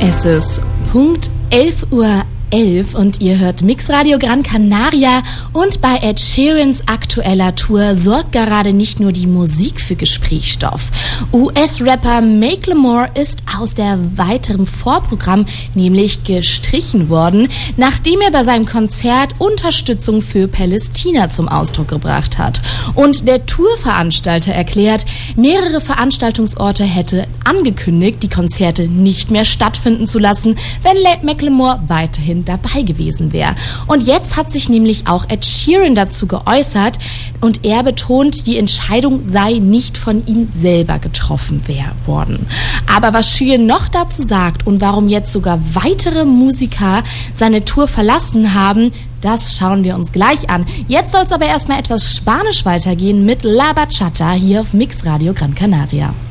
Es ist Punkt 11:11 Uhr und ihr hört Mixradio Gran Canaria, und bei Ed Sheerans aktueller Tour sorgt gerade nicht nur die Musik für Gesprächsstoff. US-Rapper Macklemore ist aus der weiteren Vorprogramm nämlich gestrichen worden, nachdem er bei seinem Konzert Unterstützung für Palästina zum Ausdruck gebracht hat. Und der Tourveranstalter erklärt, mehrere Veranstaltungsorte hätte angekündigt, die Konzerte nicht mehr stattfinden zu lassen, wenn Macklemore weiterhin dabei gewesen wäre. Und jetzt hat sich nämlich auch Ed Sheeran dazu geäußert und er betont, die Entscheidung sei nicht von ihm selber getroffen worden. Aber was Sheeran noch dazu sagt und warum jetzt sogar weitere Musiker seine Tour verlassen haben, das schauen wir uns gleich an. Jetzt soll es aber erstmal etwas Spanisch weitergehen mit La Bachata hier auf Mixradio Gran Canaria.